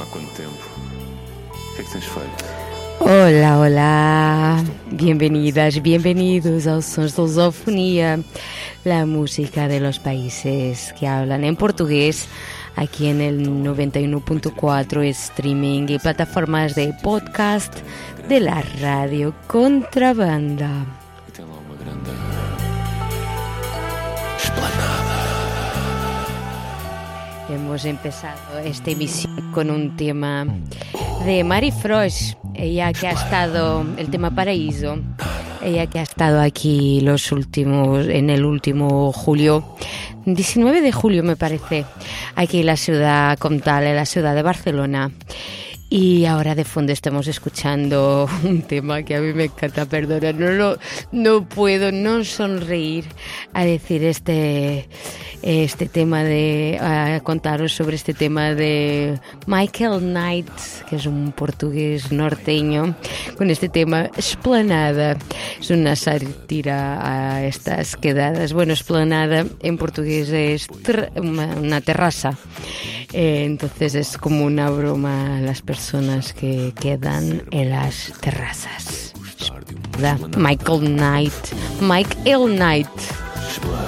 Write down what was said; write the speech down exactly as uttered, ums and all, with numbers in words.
Há quanto tempo? O que é que tens feito? Hola, hola, bienvenidas, bienvenidos a los Sons de Lusofonía, la música de los países que hablan en portugués, aquí en el noventa y uno punto cuatro, streaming y plataformas de podcast de la radio Contrabanda. E tem lá uma grande esplanada. Hemos empezado esta emisión con un tema de Mari Frosch, ella que ha estado, el tema Paraíso, ella que ha estado aquí los últimos, en el último julio, diecinueve de julio me parece, aquí en la ciudad comtal, en la ciudad de Barcelona. Y ahora de fondo estamos escuchando un tema que a mí me encanta, perdona, no, no, no puedo no sonreír a decir este, este tema de, a contaros sobre este tema de Michael Knight, que es un portugués norteño, con este tema Esplanada. Es una sátira a estas quedadas. Bueno, esplanada en portugués es ter, una, una terraza. Eh, entonces es como una broma a las personas que quedan en las terrazas. Michael Knight, Michael Knight.